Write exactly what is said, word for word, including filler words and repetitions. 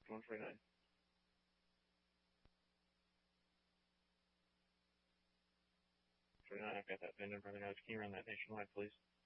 one forty-nine. forty-nine, I've got that VIN number there now. Can you run that nationwide, please?